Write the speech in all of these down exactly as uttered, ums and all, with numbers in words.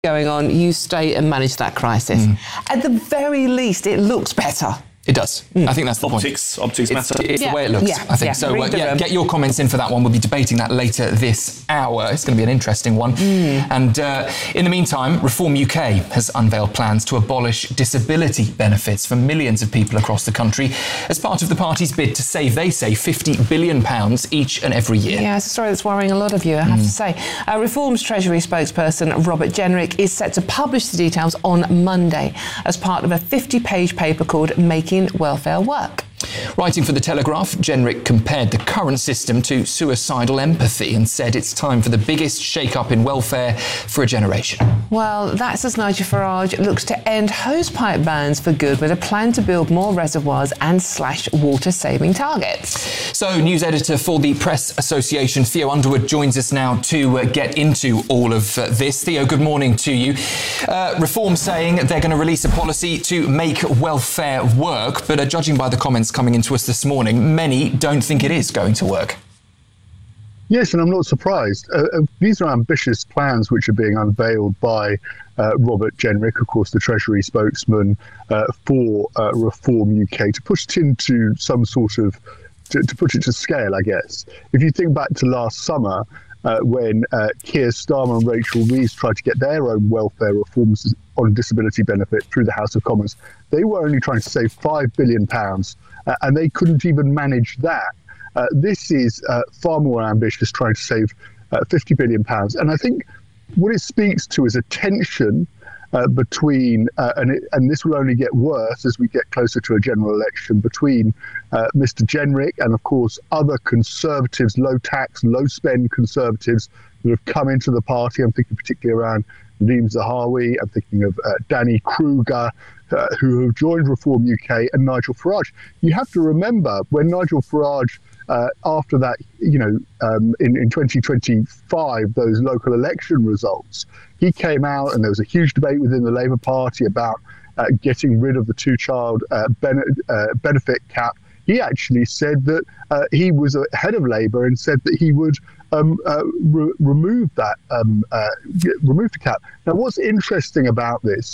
going on, you stay and manage that crisis. Mm. At the very least, it looks better. It does. Mm. I think that's the optics, point. Optics it's, matter. It's yeah. the way it looks, yeah. I think. Yeah. So uh, yeah, get your comments in for that one. We'll be debating that later this hour. It's going to be an interesting one. Mm. And uh, in the meantime, Reform U K has unveiled plans to abolish disability benefits for millions of people across the country as part of the party's bid to save, they say, fifty billion pounds each and every year. Yeah, it's a story that's worrying a lot of you, I have mm. to say. Uh, Reform's Treasury spokesperson, Robert Jenrick, is set to publish the details on Monday as part of a fifty-page paper called Making Welfare Work. Work. Writing for The Telegraph, Jenrick compared the current system to suicidal empathy and said it's time for the biggest shake-up in welfare for a generation. Well, that's as Nigel Farage looks to end hosepipe bans for good with a plan to build more reservoirs and slash water-saving targets. So, news editor for the Press Association, Theo Underwood, joins us now to uh, get into all of uh, this. Theo, good morning to you. Uh, Reform saying they're going to release a policy to make welfare work, but uh, judging by the comments coming into us this morning, many don't think it is going to work. Yes, and I'm not surprised. Uh, these are ambitious plans which are being unveiled by uh, Robert Jenrick, of course, the Treasury spokesman uh, for uh, Reform U K, to push it into some sort of, to, to put it to scale, I guess. If you think back to last summer, uh, when uh, Keir Starmer and Rachel Reeves tried to get their own welfare reforms on disability benefit through the House of Commons, they were only trying to save five billion pounds, uh, and they couldn't even manage that. Uh, this is uh, far more ambitious, trying to save uh, fifty billion pounds. And I think what it speaks to is a tension uh, between, uh, and, it, and this will only get worse as we get closer to a general election, between uh, Mister Jenrick and, of course, other conservatives, low tax, low spend conservatives that have come into the party. I'm thinking particularly around Nadeem Zahawi, I'm thinking of uh, Danny Kruger, uh, who have joined Reform U K, and Nigel Farage. You have to remember when Nigel Farage, Uh, after that, you know, um, in, in twenty twenty-five, those local election results, he came out and there was a huge debate within the Labour Party about uh, getting rid of the two-child uh, bene- uh, benefit cap. He actually said that uh, he was ahead of Labour and said that he would um, uh, re- remove that, um, uh, remove the cap. Now, what's interesting about this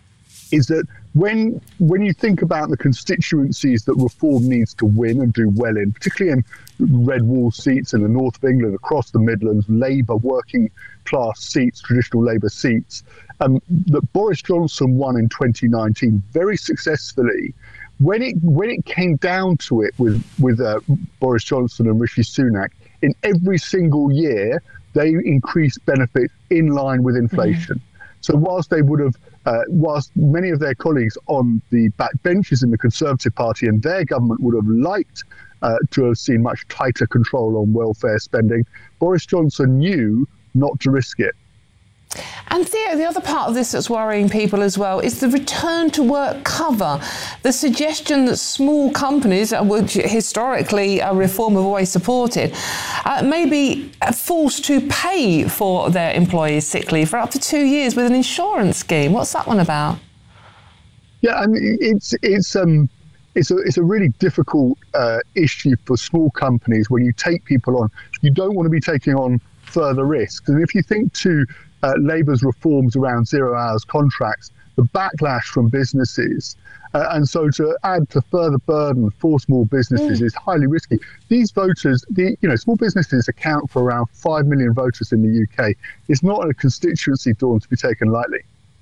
is that when when you think about the constituencies that Reform needs to win and do well in, particularly in red wall seats in the north of England, across the Midlands, Labour working class seats, traditional Labour seats, um, that Boris Johnson won in twenty nineteen very successfully. When it when it came down to it with with uh, Boris Johnson and Rishi Sunak, in every single year they increased benefits in line with inflation. Mm-hmm. So whilst they would have Uh, whilst many of their colleagues on the back benches in the Conservative Party and their government would have liked uh, to have seen much tighter control on welfare spending, Boris Johnson knew not to risk it. And Theo, the other part of this that's worrying people as well is the return to work cover. The suggestion that small companies, which historically a Reform have always supported, uh, may be forced to pay for their employees' sick leave for up to two years with an insurance scheme. What's that one about? Yeah, I mean, it's it's um it's a it's a really difficult uh, issue for small companies. When you take people on, you don't want to be taking on further risks. And if you think to Uh, Labour's reforms around zero hours contracts, the backlash from businesses, uh, and so to add to further burden for small businesses mm. is highly risky. These voters, the, you know, small businesses account for around five million voters in the U K. It's not a constituency dawn to be taken lightly.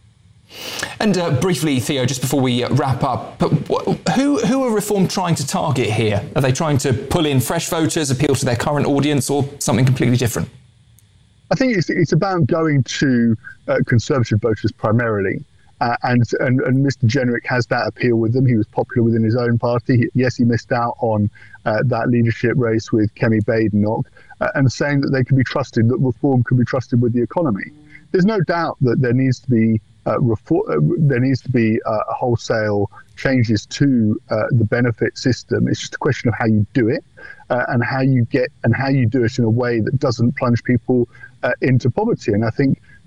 And uh, briefly, Theo, just before we uh, wrap up, but wh- who who are Reform trying to target here? Are they trying to pull in fresh voters, appeal to their current audience, or something completely different? I think it's it's about going to uh, Conservative voters primarily, uh, and, and and Mister Jenrick has that appeal with them. He was popular within his own party. He, yes, he missed out on uh, that leadership race with Kemi Badenoch, uh, and saying that they can be trusted, that Reform can be trusted with the economy. There's no doubt that there needs to be uh, reform, uh, there needs to be uh, wholesale changes to uh, the benefit system. It's just a question of how you do it, uh, and how you get and how you do it in a way that doesn't plunge people Uh, into poverty. And I think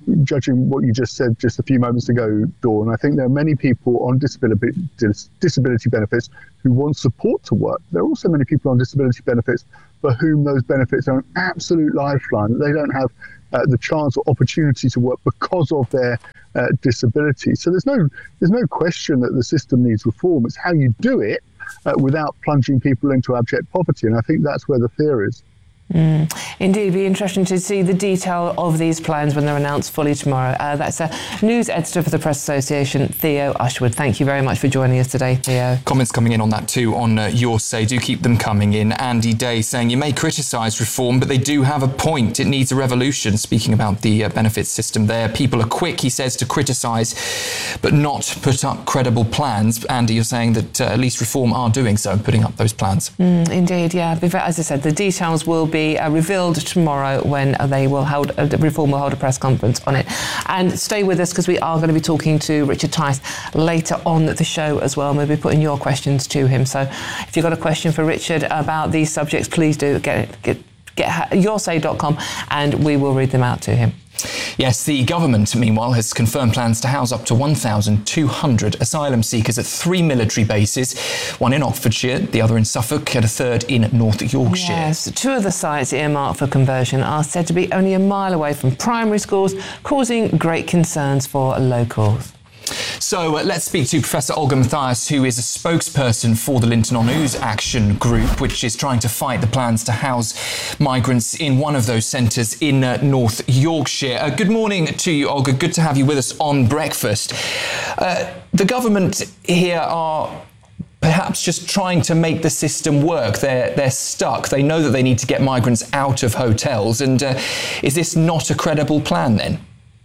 judging what you just said just a few moments ago, Dawn, I think there are many people on disability, disability benefits who want support to work. There are also many people on disability benefits for whom those benefits are an absolute lifeline. They don't have uh, the chance or opportunity to work because of their uh, disability. So there's no there's no question that the system needs reform. It's how you do it uh, without plunging people into abject poverty. And I think that's where the fear is. Mm. Indeed, it'd be interesting to see the detail of these plans when they're announced fully tomorrow. Uh, that's a news editor for the Press Association, Theo Usherwood. Thank you very much for joining us today, Theo. Comments coming in on that too on uh, Your Say. Do keep them coming in. Andy Day saying you may criticise reform, but they do have a point. It needs a revolution. Speaking about the uh, benefits system there, people are quick, he says, to criticise, but not put up credible plans. Andy, you're saying that uh, at least reform are doing so, putting up those plans. Mm, indeed, yeah. As I said, the details will be be uh, revealed tomorrow when uh, they will hold uh, Reform will hold a press conference on it. And stay with us because we are going to be talking to Richard Tice later on the show as well. And we'll be putting your questions to him. So if you've got a question for Richard about these subjects, please do get it. Get, get your say dot com and we will read them out to him. Yes, the government, meanwhile, has confirmed plans to house up to one thousand two hundred asylum seekers at three military bases, one in Oxfordshire, the other in Suffolk, and a third in North Yorkshire. Yes, two of the sites earmarked for conversion are said to be only a mile away from primary schools, causing great concerns for locals. So uh, let's speak to Professor Olga Mathias, who is a spokesperson for the Linton-on-Ouse Action Group, which is trying to fight the plans to house migrants in one of those centres in uh, North Yorkshire. Uh, good morning to you, Olga. Good to have you with us on Breakfast. Uh, the government here are perhaps just trying to make the system work. They're, they're stuck. They know that they need to get migrants out of hotels. And uh, is this not a credible plan then?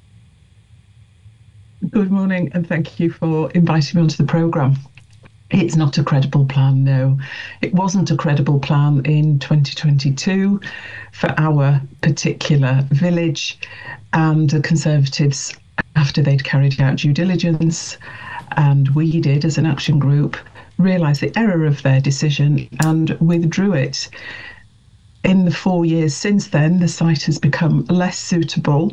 Good morning, and thank you for inviting me onto the programme. It's not a credible plan, no. It wasn't a credible plan in twenty twenty-two for our particular village, and the Conservatives, after they'd carried out due diligence, and we did as an action group, realised the error of their decision and withdrew it. In the four years since then, the site has become less suitable,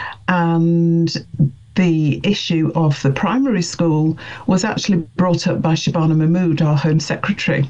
and the issue of the primary school was actually brought up by Shabana Mahmood, our Home Secretary.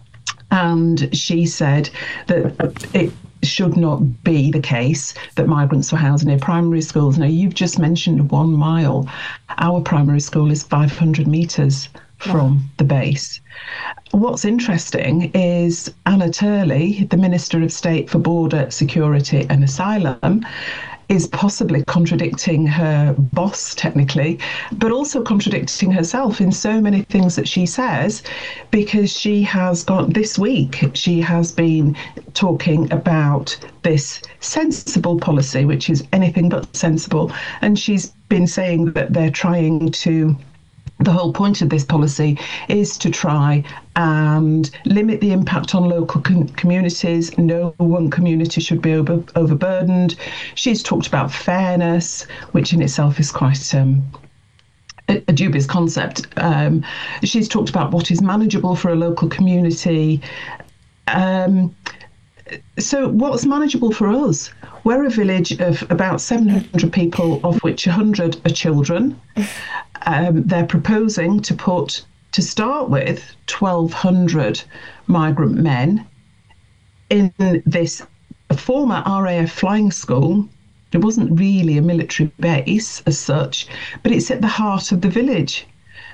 And she said that it should not be the case that migrants were housed near primary schools. Now, you've just mentioned one mile. Our primary school is five hundred metres from the base. What's interesting is Anna Turley, the Minister of State for Border Security and Asylum, is possibly contradicting her boss technically, but also contradicting herself in so many things that she says, because she has got, this week, she has been talking about this sensible policy, which is anything but sensible. And she's been saying that they're trying to, the whole point of this policy is to try and limit the impact on local com- communities. No one community should be over- overburdened. She's talked about fairness, which in itself is quite um, a, a dubious concept. Um, she's talked about what is manageable for a local community. Um, so what's manageable for us? We're a village of about seven hundred people, of which one hundred are children. Um, they're proposing to put, to start with, twelve hundred migrant men in this former R A F flying school. It wasn't really a military base as such, but it's at the heart of the village.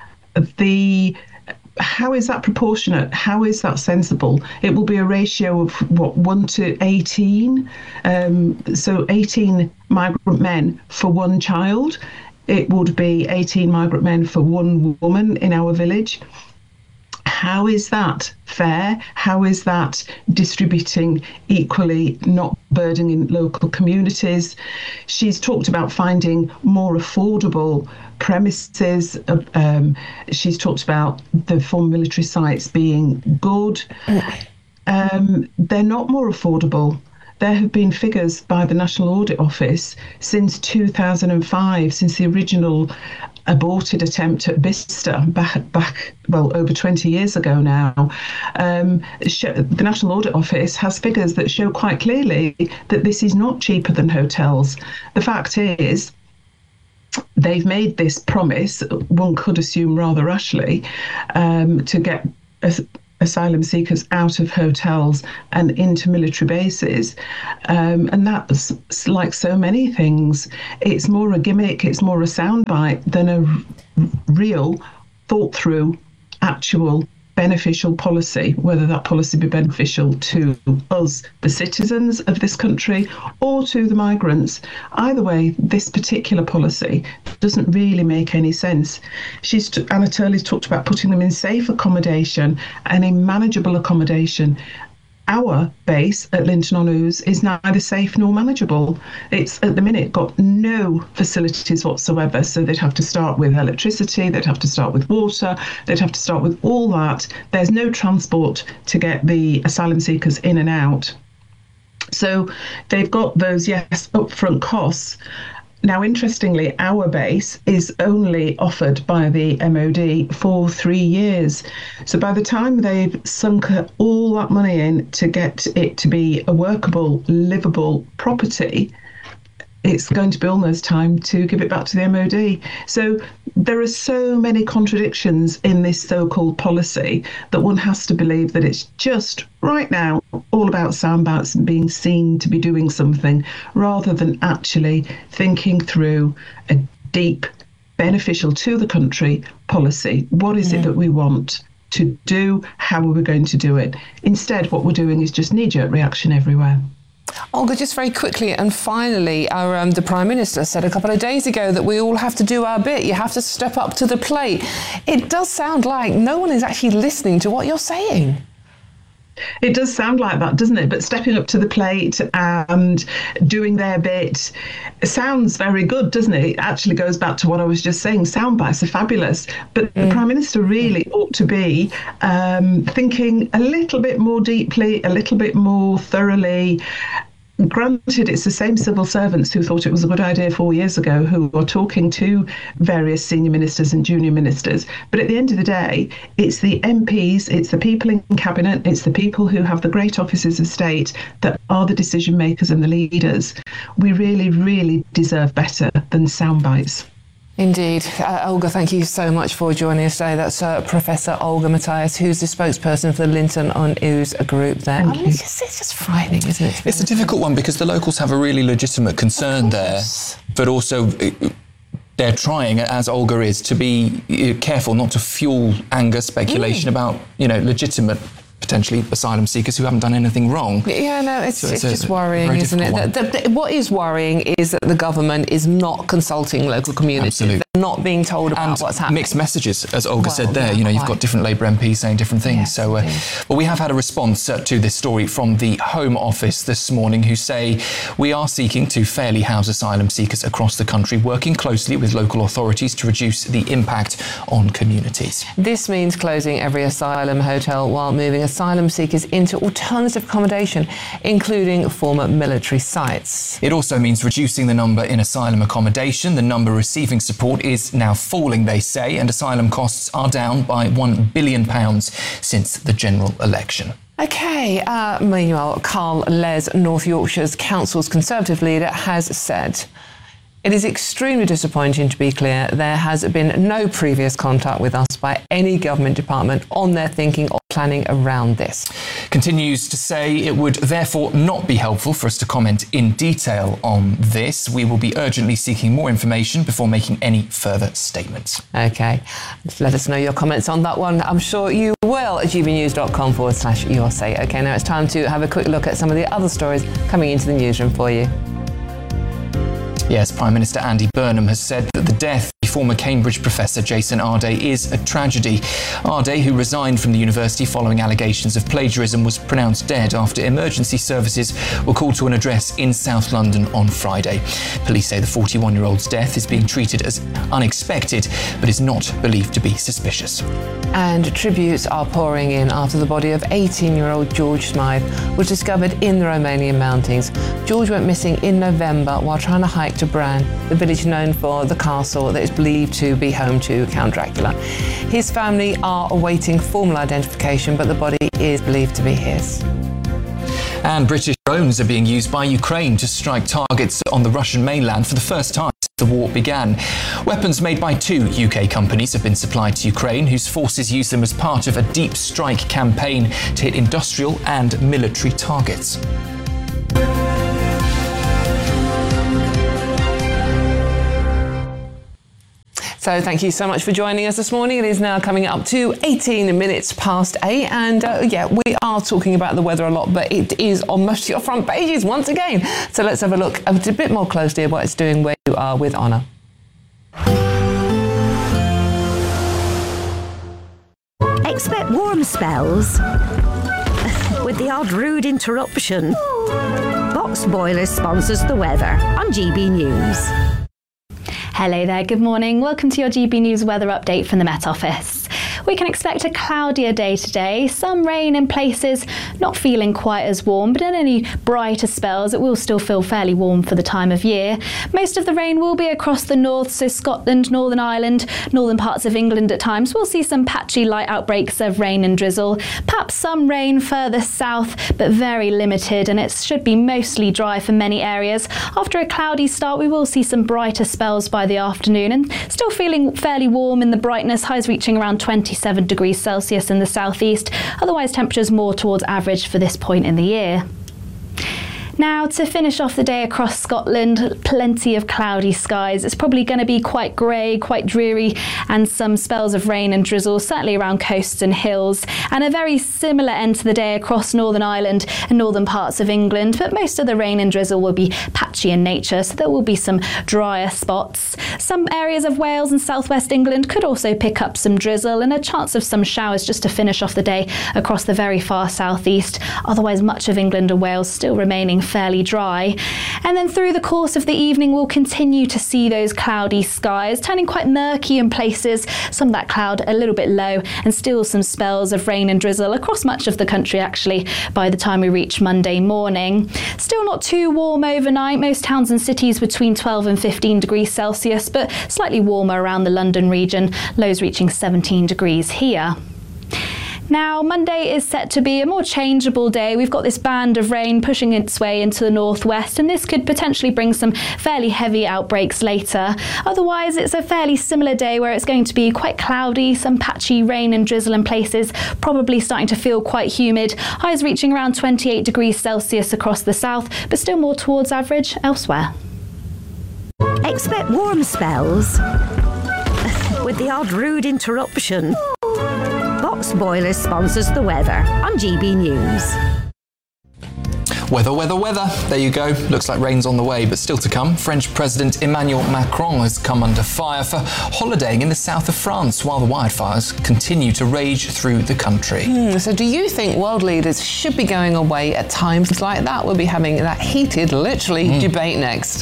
The How is that proportionate? How is that sensible? It will be a ratio of, what, one to eighteen? Um, so eighteen migrant men for one child. It would be eighteen migrant men for one woman in our village. How is that fair? How is that distributing equally, not burdening local communities? She's talked about finding more affordable premises. Um, she's talked about the former military sites being good. Um, they're not more affordable. There have been figures by the National Audit Office since two thousand five, since the original aborted attempt at Bicester back, back well, over twenty years ago now. Um, show, the National Audit Office has figures that show quite clearly that this is not cheaper than hotels. The fact is they've made this promise, one could assume rather rashly, um, to get as, asylum seekers out of hotels and into military bases. Um, and that's like so many things. It's more a gimmick, it's more a soundbite than a r- real, thought through, actual beneficial policy, whether that policy be beneficial to us, the citizens of this country, or to the migrants. Either way, this particular policy doesn't really make any sense. She's t- Anna Turley's talked about putting them in safe accommodation and in manageable accommodation. Our base at Linton on Ouse is neither safe nor manageable. It's at the minute got no facilities whatsoever. So they'd have to start with electricity, they'd have to start with water, they'd have to start with all that. There's no transport to get the asylum seekers in and out. So they've got those, yes, upfront costs. Now, interestingly, our base is only offered by the M O D for three years. So by the time they've sunk all that money in to get it to be a workable, livable property, it's going to be almost time to give it back to the M O D. So there are so many contradictions in this so-called policy that one has to believe that it's just right now all about soundbites and being seen to be doing something, rather than actually thinking through a deep, beneficial to the country policy. What is yeah. it that we want to do? How are we going to do it? Instead, what we're doing is just knee-jerk reaction everywhere. Olga, just very quickly and finally, our, um, the Prime Minister said a couple of days ago that we all have to do our bit. You have to step up to the plate. It does sound like no one is actually listening to what you're saying. It does sound like that, doesn't it? But stepping up to the plate and doing their bit sounds very good, doesn't it? It actually goes back to what I was just saying. Sound bites are fabulous. But mm. the Prime Minister really ought to be um, thinking a little bit more deeply, a little bit more thoroughly. Granted, it's the same civil servants who thought it was a good idea four years ago who are talking to various senior ministers and junior ministers. But at the end of the day, it's the M Ps, it's the people in cabinet, it's the people who have the great offices of state that are the decision makers and the leaders. We really, really deserve better than sound bites. Indeed. Uh, Olga, thank you so much for joining us today. That's uh, Professor Olga Mathias, who's the spokesperson for the Linton on Ouse group there. I mean, it's, just, it's just frightening, isn't it? It's a difficult one because the locals have a really legitimate concern there, but also they're trying, as Olga is, to be careful not to fuel anger, speculation mm. about, you know, legitimate potentially asylum seekers who haven't done anything wrong. Yeah, no, it's, so it's, it's just worrying, isn't it? The, the, the, what is worrying is that the government is not consulting local communities. Absolutely. They're not being told about and what's happening. Mixed messages, as Olga well, said there. Yeah, you know, you've quite. got different Labour M Ps saying different things. Yes, so, uh, well, we have had a response uh, to this story from the Home Office this morning, who say we are seeking to fairly house asylum seekers across the country, working closely with local authorities to reduce the impact on communities. This means closing every asylum hotel while moving asylum seekers into alternative accommodation, including former military sites. It also means reducing the number in asylum accommodation. The number receiving support is now falling, they say, and asylum costs are down by one billion pounds since the general election. OK, uh, meanwhile, Carl Les, North Yorkshire's council's Conservative leader, has said, "It is extremely disappointing, to be clear. There has been no previous contact with us by any government department on their thinking or planning around this." Continues to say it would therefore not be helpful for us to comment in detail on this. We will be urgently seeking more information before making any further statements. OK, let us know your comments on that one. I'm sure you will at gbnews.com forward slash your say. OK, now it's time to have a quick look at some of the other stories coming into the newsroom for you. Yes, Prime Minister Andy Burnham has said that the death of former Cambridge professor Jason Arday is a tragedy. Arday, who resigned from the university following allegations of plagiarism, was pronounced dead after emergency services were called to an address in South London on Friday. Police say the forty-one-year-old's death is being treated as unexpected, but is not believed to be suspicious. And tributes are pouring in after the body of eighteen-year-old George Smythe was discovered in the Romanian mountains. George went missing in November while trying to hike to Bran, the village known for the castle that is believed to be home to Count Dracula. His family are awaiting formal identification, but the body is believed to be his. And British drones are being used by Ukraine to strike targets on the Russian mainland for the first time since the war began. Weapons made by two U K companies have been supplied to Ukraine, whose forces use them as part of a deep strike campaign to hit industrial and military targets. So thank you so much for joining us this morning. It is now coming up to eighteen minutes past eight. And uh, yeah, we are talking about the weather a lot, but it is on most of your front pages once again. So let's have a look a bit more closely at what it's doing where you are with Honor. Expect warm spells with the odd rude interruption. Box Boilers sponsors the weather on G B News. Hello there, good morning. Welcome to your G B News weather update from the Met Office. We can expect a cloudier day today, some rain in places, not feeling quite as warm, but in any brighter spells it will still feel fairly warm for the time of year. Most of the rain will be across the north, so Scotland, Northern Ireland, northern parts of England at times. We'll see some patchy light outbreaks of rain and drizzle, perhaps some rain further south, but very limited, and it should be mostly dry for many areas. After a cloudy start, we will see some brighter spells by the afternoon, and still feeling fairly warm in the brightness, highs reaching around twenty-seven degrees Celsius in the southeast. Otherwise, temperatures more towards average for this point in the year. Now, to finish off the day across Scotland, plenty of cloudy skies. It's probably going to be quite grey, quite dreary, and some spells of rain and drizzle, certainly around coasts and hills. And a very similar end to the day across Northern Ireland and northern parts of England. But most of the rain and drizzle will be patchy in nature, so there will be some drier spots. Some areas of Wales and southwest England could also pick up some drizzle, and a chance of some showers just to finish off the day across the very far southeast. Otherwise, much of England and Wales still remaining fairly dry. And then through the course of the evening, we'll continue to see those cloudy skies turning quite murky in places, some of that cloud a little bit low, and still some spells of rain and drizzle across much of the country actually by the time we reach Monday morning. Still not too warm overnight, most towns and cities between twelve and fifteen degrees Celsius, but slightly warmer around the London region, lows reaching seventeen degrees here. Now, Monday is set to be a more changeable day. We've got this band of rain pushing its way into the northwest, and this could potentially bring some fairly heavy outbreaks later. Otherwise, it's a fairly similar day where it's going to be quite cloudy, some patchy rain and drizzle in places, probably starting to feel quite humid. Highs reaching around twenty-eight degrees Celsius across the south, but still more towards average elsewhere. Expect warm spells with the odd rude interruption. Box Boilers sponsors the weather on G B News. Weather, weather, weather. There you go. Looks like rain's on the way, but still to come. French President Emmanuel Macron has come under fire for holidaying in the south of France while the wildfires continue to rage through the country. Mm, so do you think world leaders should be going away at times like that? We'll be having that heated, literally, mm. debate next.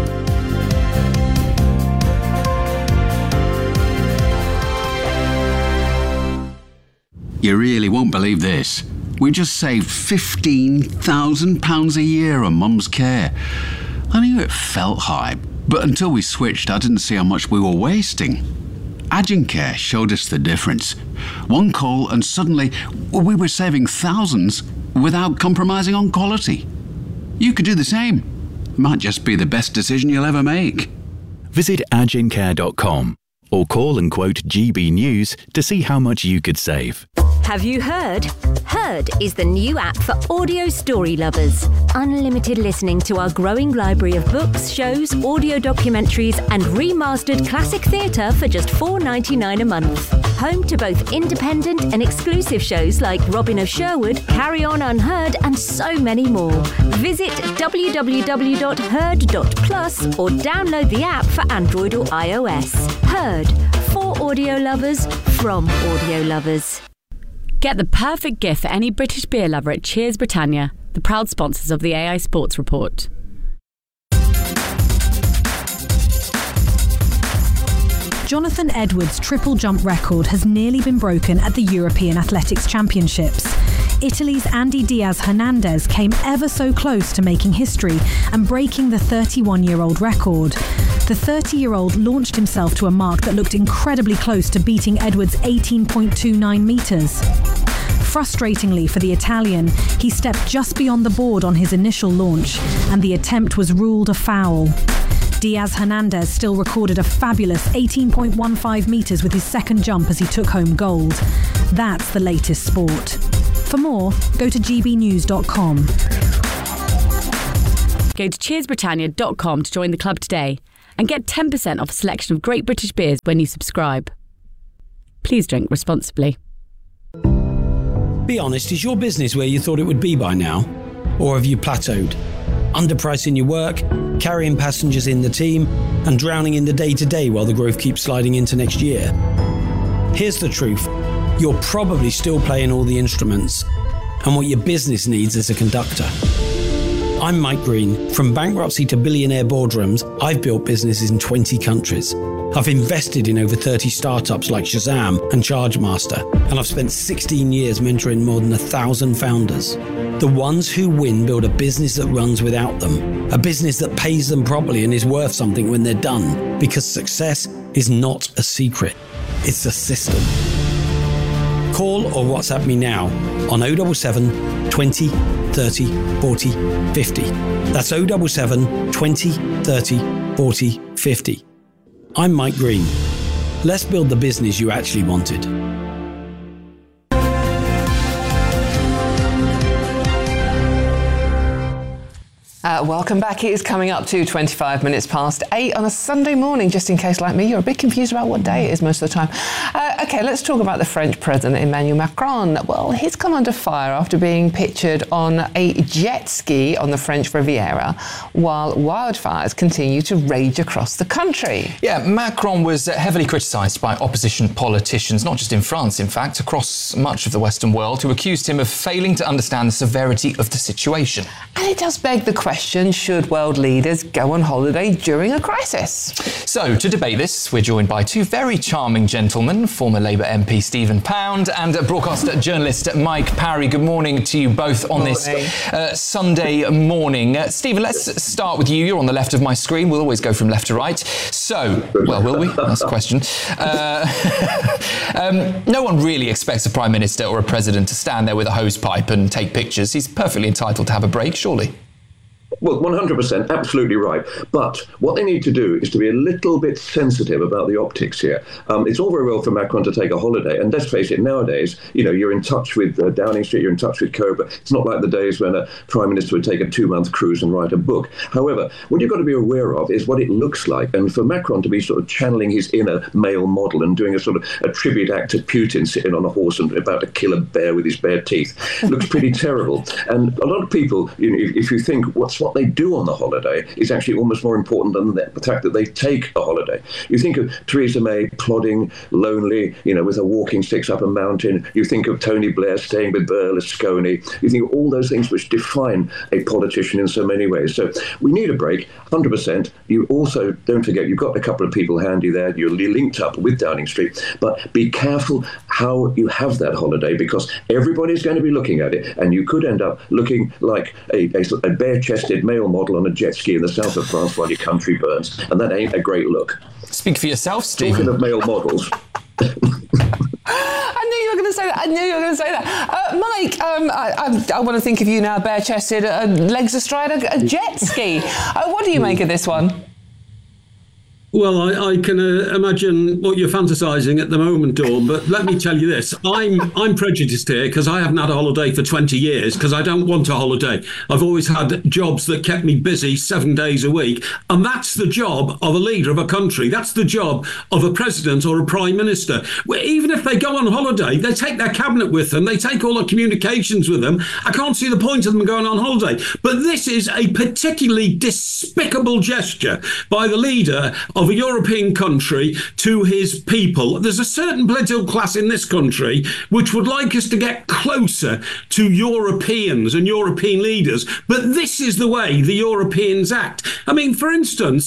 You really won't believe this. We just saved fifteen thousand pounds a year on Mum's care. I knew it felt high, but until we switched, I didn't see how much we were wasting. Agencare showed us the difference. One call and suddenly we were saving thousands without compromising on quality. You could do the same. It might just be the best decision you'll ever make. Visit agencare dot com or call and quote G B News to see how much you could save. Have you heard? Heard is the new app for audio story lovers. Unlimited listening to our growing library of books, shows, audio documentaries and remastered classic theatre for just four dollars ninety-nine a month. Home to both independent and exclusive shows like Robin of Sherwood, Carry On Unheard and so many more. Visit w w w dot heard dot plus or download the app for Android or iOS. Heard. For audio lovers, from audio lovers. Get the perfect gift for any British beer lover at Cheers Britannia, the proud sponsors of the A I Sports Report. Jonathan Edwards' triple jump record has nearly been broken at the European Athletics Championships. Italy's Andy Diaz-Hernandez came ever so close to making history and breaking the thirty-one-year-old record. The thirty-year-old launched himself to a mark that looked incredibly close to beating Edwards' eighteen point two nine metres. Frustratingly for the Italian, he stepped just beyond the board on his initial launch, and the attempt was ruled a foul. Diaz Hernandez still recorded a fabulous eighteen point one five metres with his second jump as he took home gold. That's the latest sport. For more, go to g b news dot com. Go to cheers britannia dot com to join the club today and get ten percent off a selection of great British beers when you subscribe. Please drink responsibly. Be honest, is your business where you thought it would be by now? Or have you plateaued? Underpricing your work, carrying passengers in the team, and drowning in the day-to-day while the growth keeps sliding into next year? Here's the truth. You're probably still playing all the instruments, and what your business needs is a conductor. I'm Mike Green. From bankruptcy to billionaire boardrooms, I've built businesses in twenty countries. I've invested in over thirty startups like Shazam and Chargemaster, and I've spent sixteen years mentoring more than a thousand founders. The ones who win build a business that runs without them, a business that pays them properly and is worth something when they're done, because success is not a secret, it's a system. Call or WhatsApp me now on oh seven seven, twenty, thirty, forty, fifty. That's oh seven seven, twenty, thirty, forty, fifty. I'm Mike Green. Let's build the business you actually wanted. Uh, welcome back. It is coming up to twenty-five minutes past eight on a Sunday morning, just in case, like me, you're a bit confused about what day it is most of the time. Uh, OK, let's talk about the French President, Emmanuel Macron. Well, he's come under fire after being pictured on a jet ski on the French Riviera, while wildfires continue to rage across the country. Yeah, Macron was heavily criticised by opposition politicians, not just in France, in fact, across much of the Western world, who accused him of failing to understand the severity of the situation. And it does beg the question, should world leaders go on holiday during a crisis? So, to debate this, we're joined by two very charming gentlemen, former Labour M P Stephen Pound and broadcaster journalist Mike Parry. Good morning to you both on this uh, Sunday morning. Uh, Stephen, let's start with you. You're on the left of my screen. We'll always go from left to right. So, well, will we? That's the question. Uh, um, no one really expects a Prime Minister or a President to stand there with a hose pipe and take pictures. He's perfectly entitled to have a break, surely. Well, one hundred percent, absolutely right. But what they need to do is to be a little bit sensitive about the optics here. Um, it's all very well for Macron to take a holiday. And let's face it, nowadays, you know, you're in touch with uh, Downing Street, you're in touch with Cobra. It's not like the days when a Prime Minister would take a two-month cruise and write a book. However, what you've got to be aware of is what it looks like. And for Macron to be sort of channeling his inner male model and doing a sort of a tribute act to Putin sitting on a horse and about to kill a bear with his bare teeth looks pretty terrible. And a lot of people, you know, if, if you think what's what they do on the holiday is actually almost more important than the, the fact that they take a holiday. You think of Theresa May plodding, lonely, you know, with her walking sticks up a mountain. You think of Tony Blair staying with Berlusconi. You think of all those things which define a politician in so many ways. So we need a break, one hundred percent. You also, don't forget, you've got a couple of people handy there. You're linked up with Downing Street. But be careful how you have that holiday, because everybody's going to be looking at it, and you could end up looking like a, a, a bare-chested male model on a jet ski in the south of France while your country burns, and that ain't a great look. Speak for yourself, Stephen. Talking of male models. I knew you were going to say that. I knew you were going to say that. Uh, Mike, um, I, I, I want to think of you now, bare-chested, uh, legs astride a, a jet ski. Uh, what do you make of this one? Well, I, I can uh, imagine what you're fantasising at the moment, Dawn, but let me tell you this. I'm I'm prejudiced here because I haven't had a holiday for twenty years because I don't want a holiday. I've always had jobs that kept me busy seven days a week. And that's the job of a leader of a country. That's the job of a president or a prime minister. Even if they go on holiday, they take their cabinet with them. They take all their communications with them. I can't see the point of them going on holiday. But this is a particularly despicable gesture by the leader of a European country to his people. There's a certain political class in this country which would like us to get closer to Europeans and European leaders, but this is the way the Europeans act. I mean, for instance,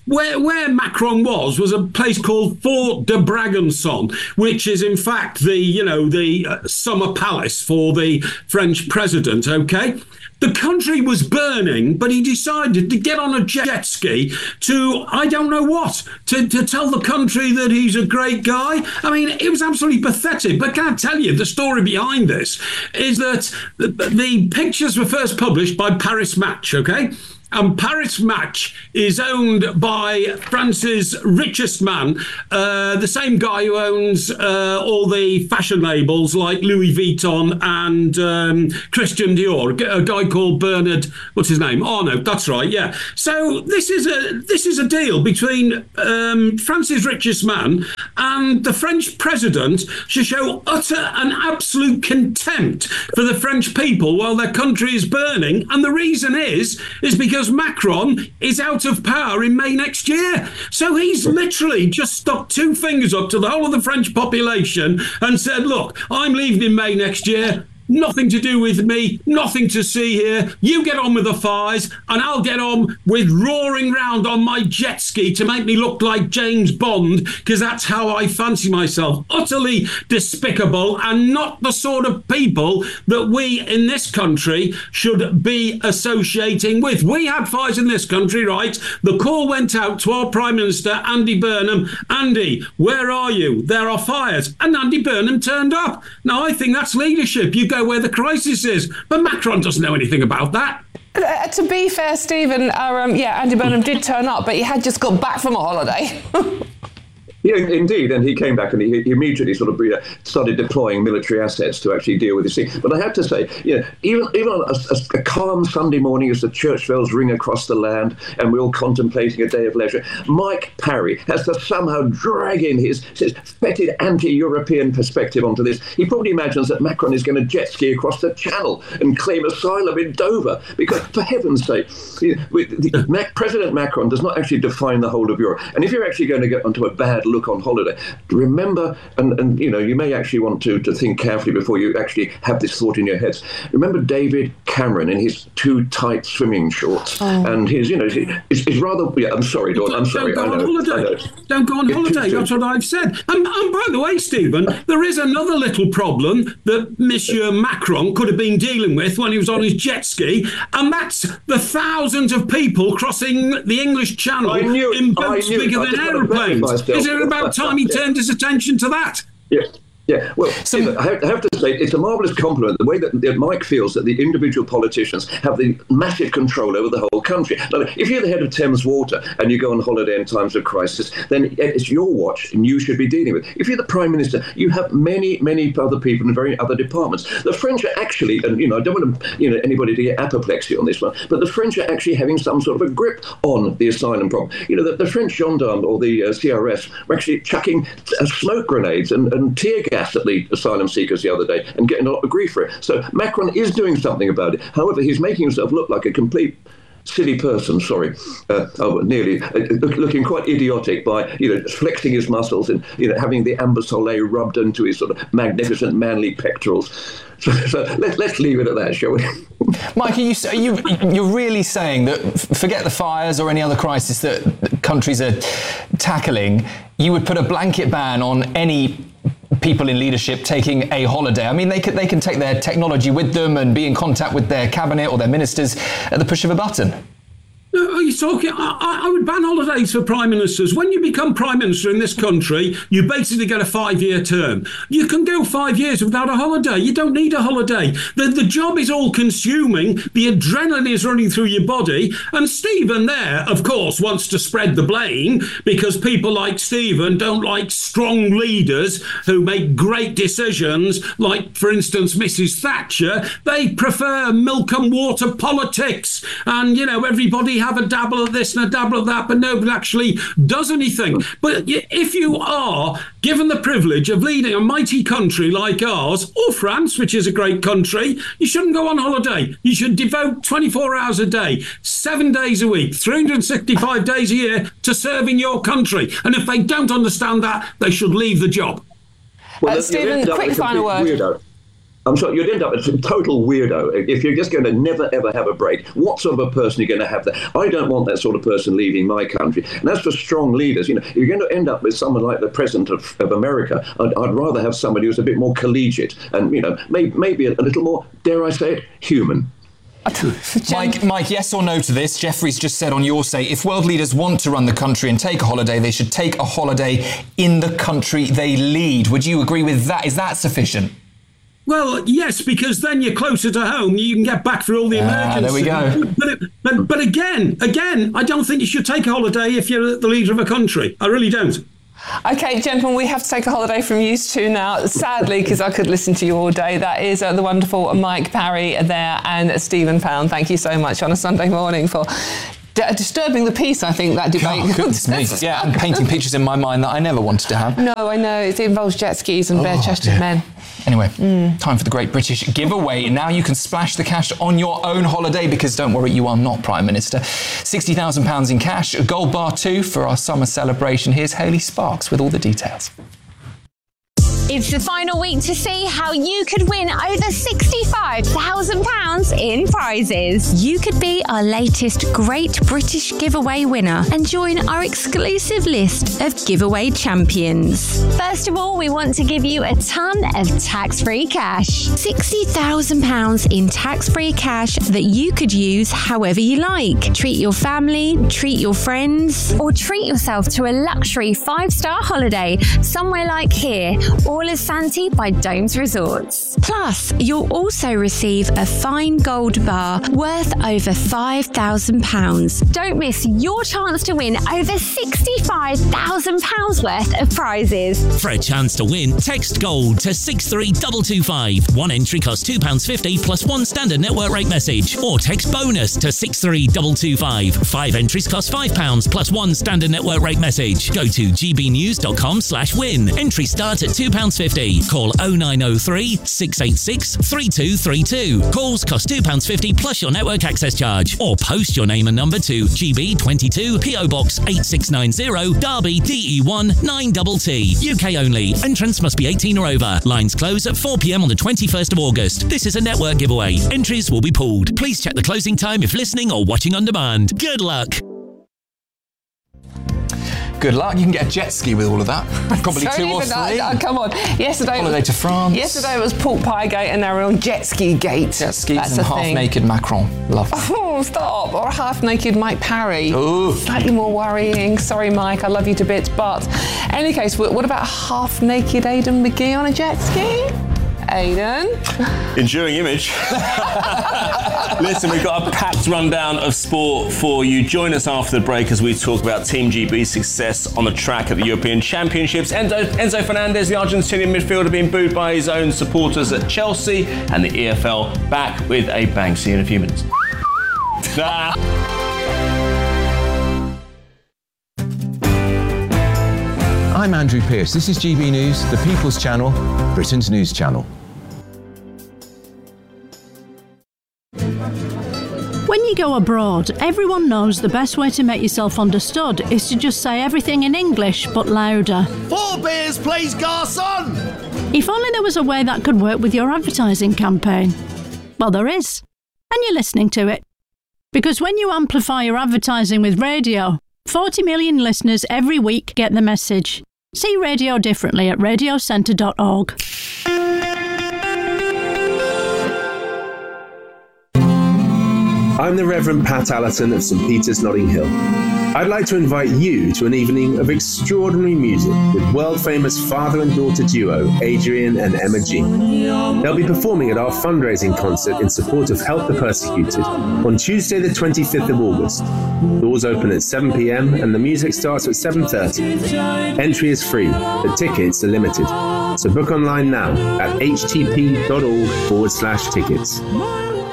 where where Macron was was a place called Fort de Bragançon, which is in fact the you know the uh, summer palace for the French president. Okay. The country was burning, but he decided to get on a jet ski to, I don't know what, to, to tell the country that he's a great guy. I mean, it was absolutely pathetic. But can I tell you, the story behind this is that the, the pictures were first published by Paris Match, okay? And Paris Match is owned by France's richest man, uh, the same guy who owns uh, all the fashion labels like Louis Vuitton and um, Christian Dior, a guy called Bernard, what's his name? Arnault, that's right, yeah. So this is a this is a deal between um, France's richest man and the French president to show utter and absolute contempt for the French people while their country is burning. And the reason is, is because Because Macron is out of power in May next year. So he's literally just stuck two fingers up to the whole of the French population and said, look, I'm leaving in May next year. Nothing to do with me, nothing to see here. You get on with the fires, and I'll get on with roaring round on my jet ski to make me look like James Bond, because that's how I fancy myself. Utterly despicable, and not the sort of people that we in this country should be associating with. We had fires in this country, right? The call went out to our Prime Minister, Andy Burnham. Andy, where are you? There are fires. And Andy Burnham turned up. Now, I think that's leadership. You go where the crisis is. But Macron doesn't know anything about that. Uh, to be fair, Stephen, uh, um, yeah, Andy Burnham did turn up, but he had just got back from a holiday. Yeah, indeed, and he came back and he, he immediately sort of uh, started deploying military assets to actually deal with this thing. But I have to say, you know, even even on a, a, a calm Sunday morning as the church bells ring across the land and we're all contemplating a day of leisure, Mike Parry has to somehow drag in his, his fetid anti-European perspective onto this. He probably imagines that Macron is going to jet ski across the Channel and claim asylum in Dover, because, for heaven's sake, you know, the, Mac, President Macron does not actually define the whole of Europe. And if you're actually going to get onto a bad look on holiday, remember, and, and you know, you may actually want to, to think carefully before you actually have this thought in your heads. Remember David Cameron in his too tight swimming shorts, oh. and his, you know, it's, it's rather. Yeah, I'm sorry, Dawn. I'm sorry. Don't go I know, on holiday. I know. Don't go on holiday. That's what I've said. And, and by the way, Stephen, there is another little problem that Monsieur Macron could have been dealing with when he was on his jet ski, and that's the thousands of people crossing the English Channel in boats bigger than aeroplanes. Is it about time he turned his attention to that? Yeah. Yeah, well, so, I have to say, it's a marvellous compliment, the way that, that Mike feels that the individual politicians have the massive control over the whole country. Now, if you're the head of Thames Water and you go on holiday in times of crisis, then it's your watch and you should be dealing with it. If you're the Prime Minister, you have many, many other people in very other departments. The French are actually, and, you know, I don't want to, you know, anybody to get apoplexy on this one, but the French are actually having some sort of a grip on the asylum problem. You know, the, the French gendarmes or the uh, C R S were actually chucking uh, smoke grenades and, and tear gas at the asylum seekers the other day and getting a lot of grief for it. So Macron is doing something about it. However, he's making himself look like a complete silly person, sorry, uh, oh, nearly, uh, look, looking quite idiotic by, you know, flexing his muscles and, you know, having the amber soleil rubbed into his sort of magnificent manly pectorals. So, so let, let's leave it at that, shall we? Mike, are you, are you, you're really saying that, forget the fires or any other crisis that countries are tackling, you would put a blanket ban on any people in leadership taking a holiday? I mean, they can, they can take their technology with them and be in contact with their cabinet or their ministers at the push of a button. Are you talking? I, I would ban holidays for prime ministers. When you become prime minister in this country, you basically get a five-year term. You can go five years without a holiday. You don't need a holiday. The, the job is all-consuming. The adrenaline is running through your body. And Stephen there, of course, wants to spread the blame because people like Stephen don't like strong leaders who make great decisions, like, for instance, Missus Thatcher. They prefer milk and water politics. And, you know, everybody have a dabble of this and a dabble of that, but nobody actually does anything. But if you are given the privilege of leading a mighty country like ours, or France, which is a great country, you shouldn't go on holiday. You should devote twenty-four hours a day, seven days a week, three hundred sixty-five days a year to serving your country. And if they don't understand that, they should leave the job. Well, uh, Stephen, quick final word. Weirdo. I'm sorry, you'd end up as a total weirdo if you're just going to never, ever have a break. What sort of a person are you going to have there? I don't want that sort of person leaving my country. And as for strong leaders, you know, if you're going to end up with someone like the President of, of America, I'd, I'd rather have somebody who's a bit more collegiate and, you know, may, maybe a, a little more, dare I say it, human. Mike, Mike, yes or no to this? Jeffrey's just said on your say, if world leaders want to run the country and take a holiday, they should take a holiday in the country they lead. Would you agree with that? Is that sufficient? Well, yes, because then you're closer to home. You can get back through all the emergencies. Ah, there we go. But, but, but again, again, I don't think you should take a holiday if you're the leader of a country. I really don't. OK, gentlemen, we have to take a holiday from you two now, sadly, because I could listen to you all day. That is uh, the wonderful Mike Parry there and Stephen Pound. Thank you so much on a Sunday morning for d- disturbing the peace, I think, that debate. Oh, goodness me. Yeah, and painting pictures in my mind that I never wanted to have. No, I know. It involves jet skis and oh, bare-chested dear. men. Anyway, mm. time for the Great British Giveaway. Now you can splash the cash on your own holiday because, don't worry, you are not Prime Minister. sixty thousand pounds in cash, a gold bar too for our summer celebration. Here's Hayley Sparks with all the details. It's the final week to see how you could win over sixty-five thousand pounds in prizes. You could be our latest Great British Giveaway winner and join our exclusive list of giveaway champions. First of all, we want to give you a ton of tax-free cash. sixty thousand pounds in tax-free cash that you could use however you like. Treat your family, treat your friends, or treat yourself to a luxury five-star holiday somewhere like here, or Santi by Domes Resorts. Plus, you'll also receive a fine gold bar worth over five thousand pounds. Don't miss your chance to win over sixty-five thousand pounds worth of prizes. For a chance to win, text GOLD to six three two two five. One entry costs two pounds fifty plus one standard network rate message. Or text BONUS to six three two two five. Five entries cost five pounds plus one standard network rate message. Go to gbnews.com slash win. Entry starts at two pounds fifty. Call oh nine oh three, six eight six, three two three two. Calls cost two pounds fifty plus your network access charge. Or post your name and number to G B twenty-two, P O Box eight six nine zero, Derby, D E one nine T T. U K only. Entrance must be eighteen or over. Lines close at four p.m. on the twenty-first of August. This is a network giveaway. Entries will be pooled. Please check the closing time if listening or watching on demand. Good luck. Good luck. You can get a jet ski with all of that. Probably Don't two or even, three. Uh, come on. Yesterday Holiday was, to France. Yesterday it was Pork Pie Gate and now we're on Jet Ski Gate. Jet skis That's and half-naked Macron. Love that. Oh, stop. Or half-naked Mike Parry. Ooh. Slightly more worrying. Sorry, Mike. I love you to bits. But in any case, what about half-naked Aidan McGee on a jet ski? Aidan? Enduring image. Listen, we've got a packed rundown of sport for you. Join us after the break as we talk about Team G B's success on the track at the European Championships. Enzo, Enzo Fernandez, the Argentinian midfielder, being booed by his own supporters at Chelsea, and the E F L back with a bang. See you in a few minutes. Nah. I'm Andrew Pearce. This is G B News, the People's Channel, Britain's news channel. When you go abroad, everyone knows the best way to make yourself understood is to just say everything in English, but louder. Four beers, please, garçon! If only there was a way that could work with your advertising campaign. Well, there is. And you're listening to it. Because when you amplify your advertising with radio, forty million listeners every week get the message. See radio differently at radio centre dot org. I'm the Reverend Pat Allerton of St Peter's, Notting Hill. I'd like to invite you to an evening of extraordinary music with world-famous father and daughter duo Adrian and Emma G. They'll be performing at our fundraising concert in support of Help the Persecuted on Tuesday the twenty-fifth of August. Doors open at seven p.m. and the music starts at seven thirty. Entry is free, but tickets are limited. So book online now at h t p dot org forward slash tickets.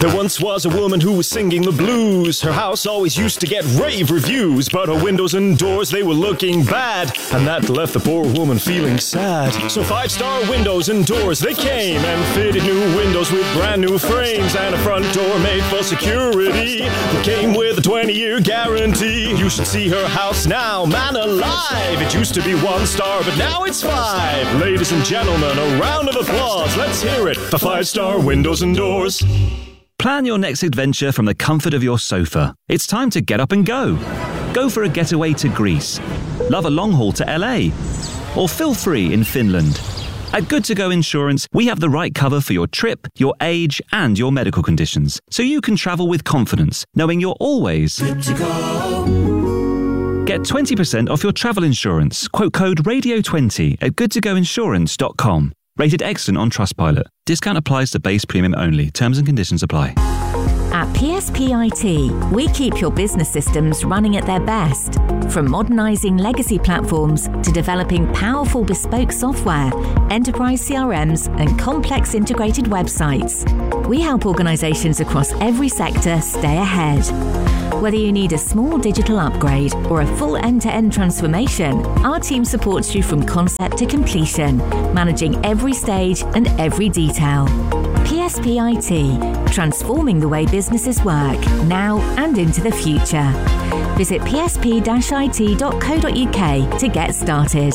There once was a woman who was singing the blues. Her house always used to get rave reviews, but her windows and doors, they were looking bad, and that left the poor woman feeling sad. So Five Star Windows and Doors, they came and fitted new windows with brand new frames and a front door made for security. It came with a twenty-year guarantee. You should see her house now, man alive. It used to be one star, but now it's five. Ladies and gentlemen, a round of applause. Let's hear it for Five Star Windows and Doors. Plan your next adventure from the comfort of your sofa. It's time to get up and go. Go for a getaway to Greece. Love a long haul to L A. Or feel free in Finland. At Good To Go Insurance, we have the right cover for your trip, your age, and your medical conditions, so you can travel with confidence, knowing you're always good to go. Get twenty percent off your travel insurance. Quote code radio twenty at good to go insurance dot com. Rated excellent on Trustpilot. Discount applies to base premium only. Terms and conditions apply. At P S P I T, we keep your business systems running at their best. From modernising legacy platforms to developing powerful bespoke software, enterprise C R Ms and complex integrated websites, we help organisations across every sector stay ahead. Whether you need a small digital upgrade or a full end-to-end transformation, our team supports you from concept to completion, managing every stage and every detail. P S P I T, transforming the way businesses work, now and into the future. Visit p s p dash i t dot co dot u k to get started.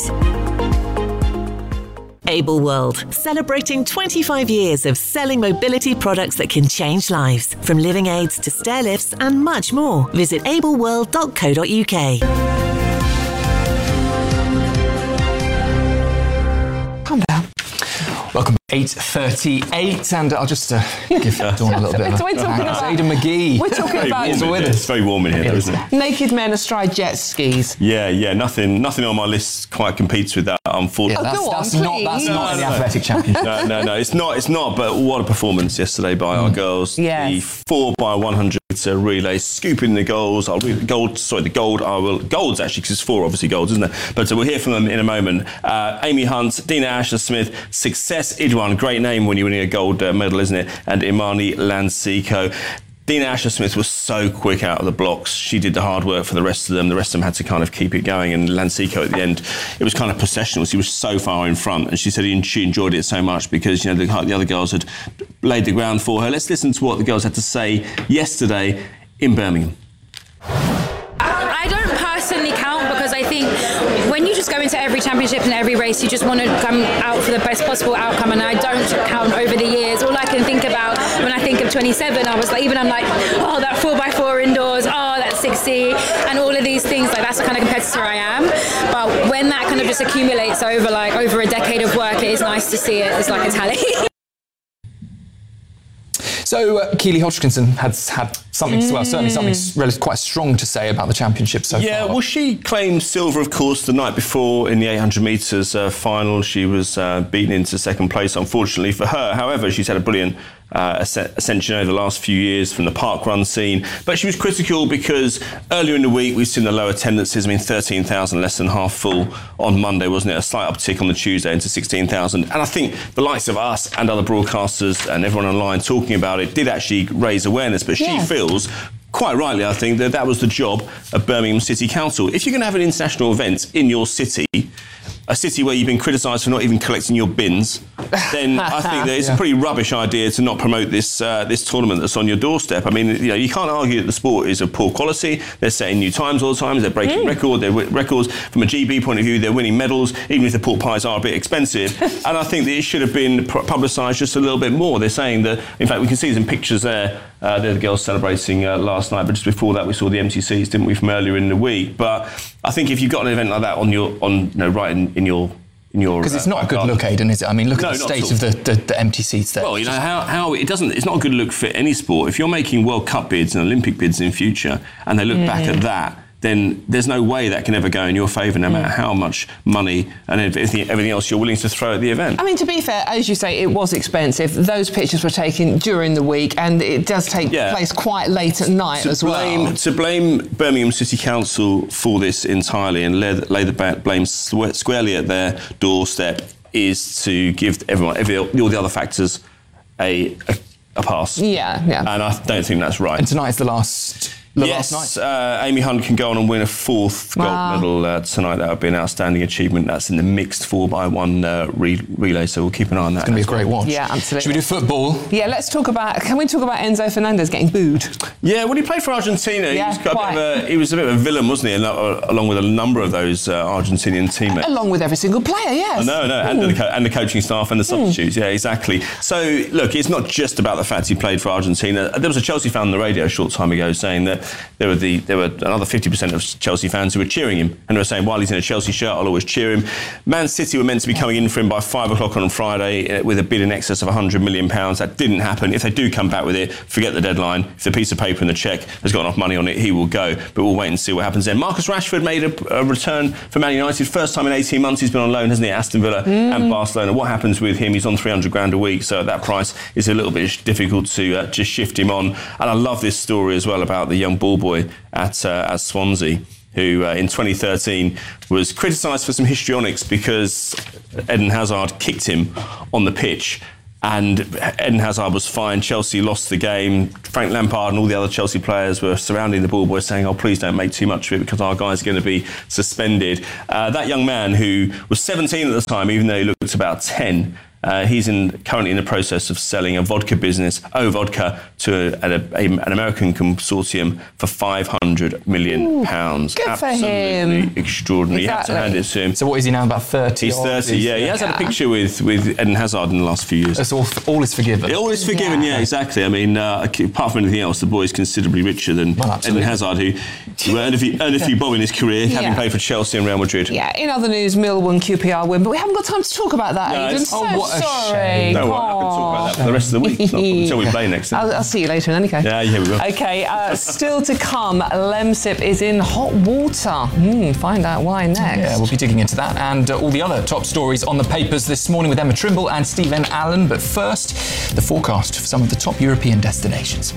Able World, celebrating twenty-five years of selling mobility products that can change lives, from living aids to stair lifts and much more. Visit able world dot co dot u k. Calm down. Welcome. eight thirty-eight, and I'll just uh, give Dawn a little bit of a We're talking thanks. about- Aidan McGee. We're talking Very about- warm in with here. us. It's very warm in here, though, isn't it? Naked men astride jet skis. Yeah, yeah. Nothing, nothing on my list quite competes with that. Unfortunately, Yeah, that's- Oh, go that's on, not- that's please. not in the athletic championship. No, no, no. It's not. It's not. But what a performance yesterday by our girls. Yes. The four by one hundred meter relay, scooping the goals. I'll read the gold. Sorry, the gold. I will golds actually, because it's four obviously golds, isn't it? But uh, we'll hear from them in a moment. Uh, Amy Hunt, Dina Asher-Smith, Success Idwan. Great name when you're winning a gold uh, medal, isn't it? And Imani Lansiko. Dina Asher-Smith was so quick out of the blocks. She did the hard work for the rest of them. The rest of them had to kind of keep it going. And Lansiko at the end, it was kind of processional. She was so far in front. And she said she enjoyed it so much because, you know, the, the other girls had laid the ground for her. Let's listen to what the girls had to say yesterday in Birmingham. I don't personally count because I think when you just go into every championship and every race, you just want to come out for the best possible outcome. And I don't count over the years. All I can think about when I think of twenty-seven, I was like, even I'm like, oh, that four by four indoors, oh, that sixty, and all of these things. Like that's the kind of competitor I am. But when that kind of just accumulates over like over a decade of work, it is nice to see it as like a tally. So uh, Keely Hodgkinson had had something, mm. well, certainly something really quite strong to say about the championship so yeah, far. well, she claimed silver, of course, the night before in the eight hundred metres uh, final. She was uh, beaten into second place, unfortunately for her. However, she's had a brilliant uh, ascension over the last few years from the park run scene. But she was critical because earlier in the week we've seen the low attendances. I mean, thirteen thousand, less than half full on Monday, wasn't it? A slight uptick on the Tuesday into sixteen thousand. And I think the likes of us and other broadcasters and everyone online talking about it did actually raise awareness. But Yeah. she feels, quite rightly, I think, that that was the job of Birmingham City Council. If you're going to have an international event in your city, a city where you've been criticised for not even collecting your bins, then I think that it's Yeah. a pretty rubbish idea to not promote this uh, this tournament that's on your doorstep. I mean, you know, you can't argue that the sport is of poor quality. They're setting new times all the time. They're breaking Mm. record. They're wi- records from a G B point of view. They're winning medals, even if the pork pies are a bit expensive. And I think that it should have been pu- publicised just a little bit more. They're saying that, in fact, we can see some pictures there. Uh, they're the girls celebrating uh, last night, but just before that, we saw the M C Cs, didn't we, from earlier in the week? But I think if you've got an event like that on your, on you know, right in, in your Because it's not a good look, Aidan, is it? I mean, look No, at the not state at of the, the, the empty seats there. Well, you know how, how it doesn't. It's not a good look for any sport. If you're making World Cup bids and Olympic bids in future, and they look back Mm. at that, then there's no way that can ever go in your favour, no matter how much money and everything, everything else you're willing to throw at the event. I mean, to be fair, as you say, it was expensive. Those pictures were taken during the week, and it does take Yeah. place quite late at night to as blame, well. To blame Birmingham City Council for this entirely and lay, lay the ba- blame swe- squarely at their doorstep is to give everyone, every, all the other factors, a, a a pass. Yeah, yeah. And I don't think that's right. And tonight's the last... The yes, last night. Uh, Amy Hunt can go on and win a fourth Wow. gold medal uh, tonight. That would be an outstanding achievement. That's in the mixed four by one uh, re- relay, so we'll keep an eye on that. It's going to be a great watch. Yeah, absolutely. Should we do football? Yeah, let's talk about... Can we talk about Enzo Fernandez getting booed? Yeah, when he played for Argentina, Yeah, he, was got a quite. bit of a, he was a bit of a villain, wasn't he? And, uh, along with a number of those uh, Argentinian teammates. Along with every single player, yes. No, no, and the, co- and the coaching staff and the substitutes. Yeah, exactly. So, look, it's not just about the fact he played for Argentina. There was a Chelsea fan on the radio a short time ago saying that there were the there were another fifty percent of Chelsea fans who were cheering him, and they were saying, while he's in a Chelsea shirt, I'll always cheer him. Man City were meant to be coming in for him by five o'clock on Friday with a bid in excess of one hundred million pounds. That didn't happen. If they do come back with it, forget the deadline. If the piece of paper and the cheque has got enough money on it, he will go. But we'll wait and see what happens then. Marcus Rashford made a, a return for Man United. First time in eighteen months he's been on loan, hasn't he, at Aston Villa mm. and Barcelona. What happens with him? He's on three hundred grand a week, so at that price it's a little bit difficult to uh, just shift him on. And I love this story as well about the young ball boy at, uh, at Swansea, who uh, in twenty thirteen was criticised for some histrionics because Eden Hazard kicked him on the pitch. And Eden Hazard was fine. Chelsea lost the game. Frank Lampard and all the other Chelsea players were surrounding the ball boy saying, oh, please don't make too much of it because our guy's going to be suspended. Uh, that young man, who was seventeen at the time, even though he looked about ten, Uh, he's in, currently in the process of selling a vodka business, O Vodka, to a, a, a, an American consortium for five hundred million pounds. Good Absolutely for him. Extraordinary. You have to hand it to him. So what is he now, about thirty? He's thirty, yeah. He has had a picture with, with Eden Hazard in the last few years. It's all, all is forgiven. All is forgiven, yeah, yeah exactly. I mean, uh, apart from anything else, the boy is considerably richer than well, Eden Hazard, who, who earned, a few, earned a few bob in his career, yeah. having played for Chelsea and Real Madrid. Yeah, in other news, Mill won Q P R win, but we haven't got time to talk about that, No, Aidan. it's- So oh, what a sorry. shame. No, I can talk about that for the rest of the week, not until we play next time. I'll, I'll see you later in any case. Yeah, yeah, we will. Okay, uh, still to come, Lemsip is in hot water. Hmm, find out why next. Yeah, we'll be digging into that and uh, all the other top stories on the papers this morning with Emma Trimble and Stephen Allen. But first, the forecast for some of the top European destinations.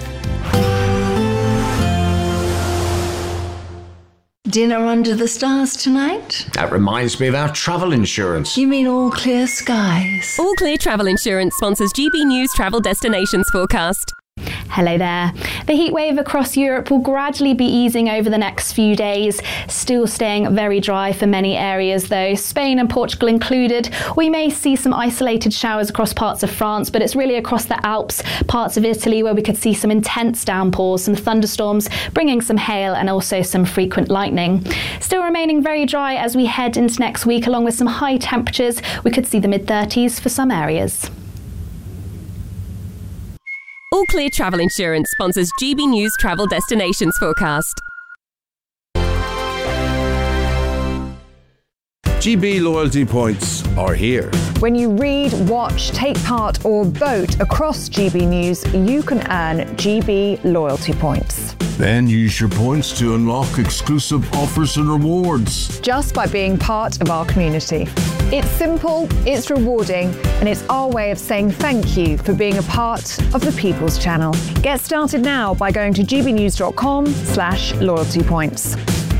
Dinner under the stars tonight? That reminds me of our travel insurance. You mean all clear skies? All Clear Travel Insurance sponsors G B News Travel Destinations Forecast. Hello there. The heat wave across Europe will gradually be easing over the next few days, still staying very dry for many areas though, Spain and Portugal included. We may see some isolated showers across parts of France, but it's really across the Alps, parts of Italy where we could see some intense downpours, some thunderstorms, bringing some hail and also some frequent lightning. Still remaining very dry as we head into next week, along with some high temperatures. We could see the mid thirties for some areas. All Clear Travel Insurance sponsors G B News Travel Destinations Forecast. G B loyalty points are here. When you read, watch, take part or vote across G B News, you can earn G B loyalty points. Then use your points to unlock exclusive offers and rewards. Just by being part of our community. It's simple, it's rewarding, and it's our way of saying thank you for being a part of the People's Channel. Get started now by going to gbnews.com slash loyalty points.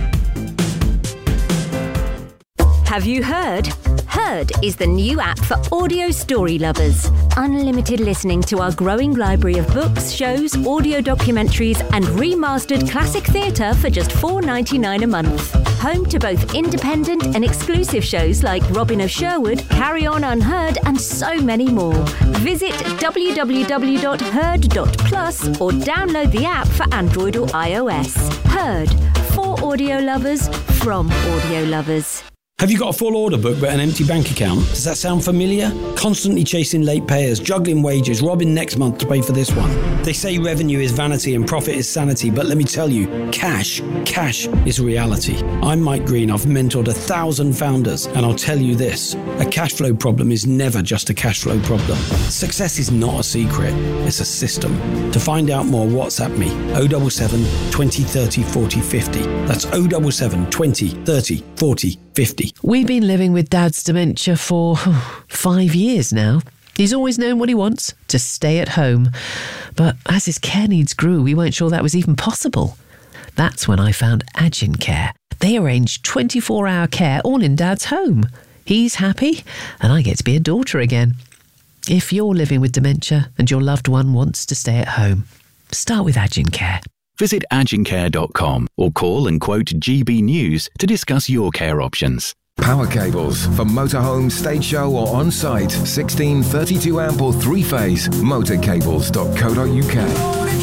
Have you heard? Heard is the new app for audio story lovers. Unlimited listening to our growing library of books, shows, audio documentaries, and remastered classic theatre for just four dollars ninety-nine a month. Home to both independent and exclusive shows like Robin of Sherwood, Carry On Unheard, and so many more. Visit w w w dot heard dot plus or download the app for Android or iOS. Heard, for audio lovers, from audio lovers. Have you got a full order book but an empty bank account? Does that sound familiar? Constantly chasing late payers, juggling wages, robbing next month to pay for this one. They say revenue is vanity and profit is sanity, but let me tell you, cash, cash is reality. I'm Mike Green, I've mentored a thousand founders, and I'll tell you this, a cash flow problem is never just a cash flow problem. Success is not a secret, it's a system. To find out more, WhatsApp me, oh seven seven, twenty, thirty, forty, fifty. That's oh seven seven, twenty, thirty, forty, fifty. We've been living with Dad's dementia for five years now. He's always known what he wants, to stay at home. But as his care needs grew, we weren't sure that was even possible. That's when I found Agin Care. They arrange twenty-four hour care all in Dad's home. He's happy, and I get to be a daughter again. If you're living with dementia and your loved one wants to stay at home, start with Agincare. Visit agincare dot com or call and quote G B News to discuss your care options. Power cables for motorhome, stage show or on-site. sixteen, thirty-two amp or three-phase. motorcables dot co dot uk.